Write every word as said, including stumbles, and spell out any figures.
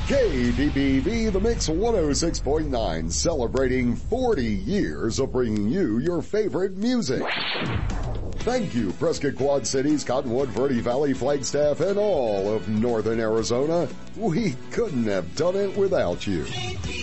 K D B V The Mix one oh six point nine, celebrating forty years of bringing you your favorite music. Thank you, Prescott Quad Cities, Cottonwood, Verde Valley, Flagstaff, and all of Northern Arizona. We couldn't have done it without you.